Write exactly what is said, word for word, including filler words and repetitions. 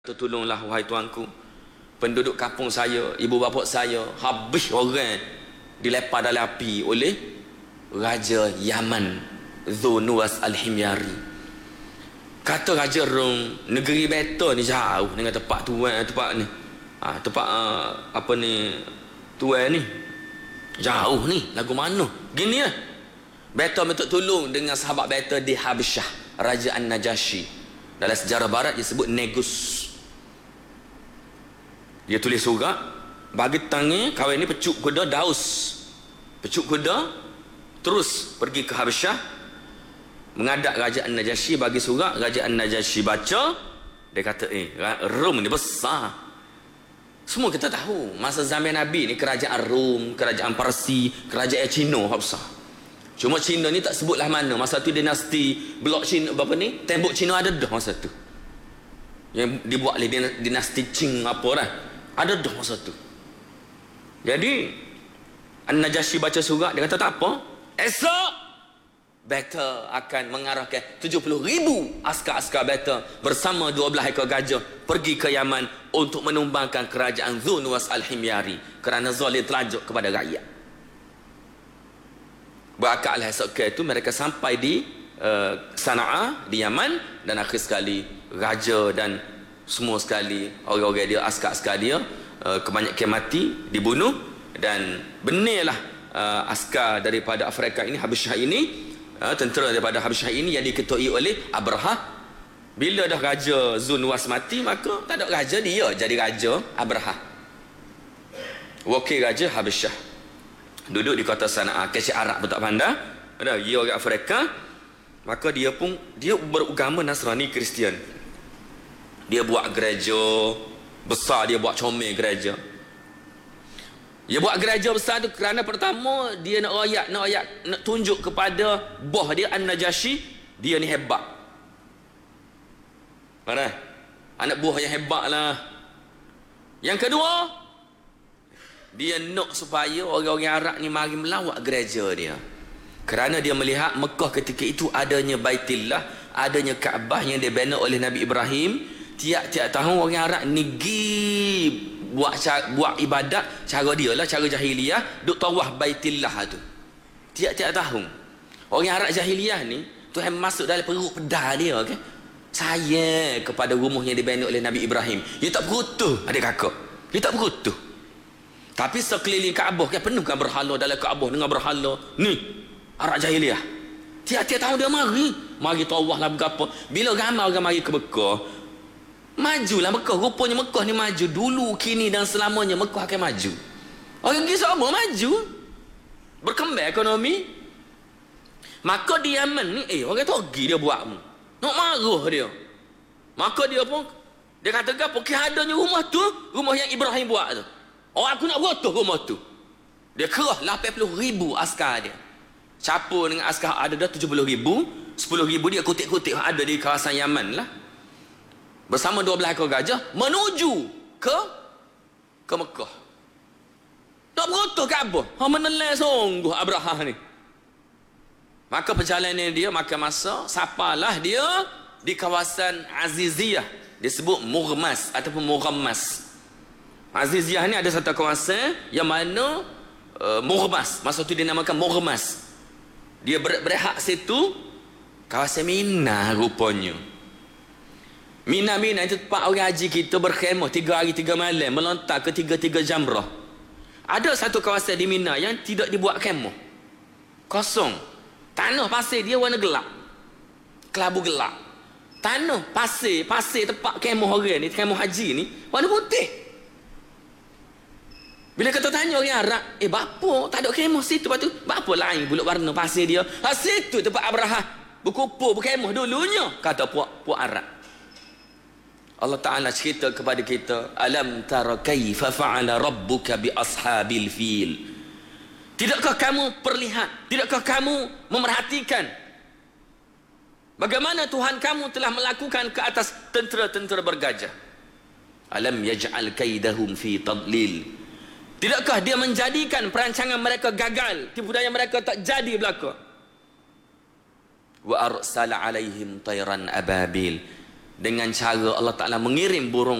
Tolonglah wahai tuanku, penduduk kampung saya, ibu bapa saya habis orang dilepar dalam api oleh Raja Yaman Dhu Nuwas Al-Himyari. Kata Raja Rum, negeri beta ni jauh dengan tempat tuan tempat ni. Ha, tempat uh, apa ni tuan ni. Jauh ni, lagu mana? Gini lah. Beta minta tolong dengan sahabat beta di Habsyah, Raja An-Najashi. Dalam sejarah barat disebut Negus. Dia tulis surat, bagi tangan kawan ni pecuk kuda Daus. Pecuk kuda, terus pergi ke Habsyah, mengadap Raja An-Najashi, bagi surat. Raja An-Najashi baca, dia kata, eh, Rom ni besar. Semua kita tahu, masa zaman Nabi ni kerajaan Rom, kerajaan Parsi, kerajaan Cina besar. Cuma Cina ni tak sebutlah mana. Masa tu dinasti blok Cina, apa ni, tembok Cina ada dah masa tu. Yang dibuat oleh dinasti Qing apa dah. Ada dah masa tu. Jadi An-Najashi baca surat, dia kata tak apa, esok beta akan mengarahkan tujuh puluh ribu askar-askar beta bersama dua belas ekor gajah pergi ke Yaman untuk menumbangkan kerajaan Dhu Nuwas Al-Himyari kerana zalim telajuk kepada rakyat. Berakatlah esok ke itu mereka sampai di uh, Sana'a di Yaman, dan akhir sekali raja dan semua sekali orang-orang dia, askar-askar dia, uh, kebanyakan mati, dibunuh, dan benarlah uh, askar daripada Afrika ini, Habsyah ini, uh, tentera daripada Habsyah ini yang diketuai oleh Abraha. Bila dah Raja Dhu Nuwas mati, maka tak ada raja, dia jadi Raja Abraha, wakil Raja Habsyah, duduk di kota Sana'a. Kecik Arab pun tak pandai, ada dia orang Afrika. Maka dia pun dia beragama Nasrani Kristian. Dia buat gereja besar, dia buat comel gereja. Dia buat gereja besar tu kerana pertama dia nak rakyat, nak rakyat nak tunjuk kepada bos dia An-Najashi, dia ni hebat. Mana? Anak buah yang hebat lah. Yang kedua, dia nak supaya orang-orang Arab ni mari melawat gereja dia. Kerana dia melihat Mekah ketika itu adanya Baitillah, adanya Kaabah yang dibina oleh Nabi Ibrahim. Tiap-tiap tahun orang Arab ni pergi buat buat ibadat cara dia lah, cara jahiliyah, duk tawaf Baitillah tu. Tiap-tiap tahun. Orang Arab jahiliyah ni, Tuhan masuk dalam perut pedah dia, okey. Sayang kepada rumah yang dibina oleh Nabi Ibrahim. Dia tak berutuh, adik kakak. Dia tak berutuh. Tapi sekeliling Kaabah kan penuh kan berhala, dalam Kaabah dengan berhala. Ni Arab jahiliyah. Tiap-tiap tahun dia mari, mari tawaf lah berapa. Bila ramai orang mari ke Mekah, majulah Mekah. Rupanya Mekah ni maju dulu, kini dan selamanya Mekah akan maju. Orang pergi sama maju, berkembang ekonomi. Maka di Yaman ni, eh orang togi dia buat mu, nak marah dia. Maka dia pun, dia kata apa, adanya rumah tu, rumah yang Ibrahim buat tu, oh aku nak rotoh rumah tu. Dia kerah lapan puluh ribu askar dia, campur dengan askar ada dah tujuh puluh ribu. Sepuluh ribu dia kutip-kutip ada di kawasan Yaman lah, bersama dua belas ekor gajah menuju ke ke Mekah. Tak berutuh Kaabah. Ha menelan sungguh Abraha ni. Maka perjalanan dia makan masa, sapalah dia di kawasan Aziziyah, disebut Mughmas ataupun Mughammas. Aziziyah ni ada satu kawasan yang mana uh, Mughmas, masa tu dinamakan Mughmas. Dia ber berhak situ kawasan Mina rupanya. Mina-Mina itu tempat orang haji kita berkhemah tiga hari tiga malam, melontar ke tiga-tiga jamrah. Ada satu kawasan di Mina yang tidak dibuat khemah, kosong. Tanah pasir dia warna gelap, kelabu gelap. Tanah pasir, pasir tempat khemah orang ni, khemah haji ni, warna putih. Bila kita tanya orang Arab, eh bapa tak ada khemah situ, lepas tu bapa lain pula warna pasir dia. Ha situ tempat Abraha berkumpul berkhemah dulunya, kata puak puak Arab. Allah Ta'ala cerita kepada kita, alam tara kaifa fa'ala rabbuka bi ashabil fil. Tidakkah kamu perlihat, tidakkah kamu memerhatikan bagaimana Tuhan kamu telah melakukan ke atas tentera-tentera bergajah? Alam yaj'al kaidahum fi tadlil. Tidakkah dia menjadikan perancangan mereka gagal, tipu daya mereka tak jadi belaka? Wa arsala alaihim tayran ababil. dengan cara Allah Ta'ala mengirim burung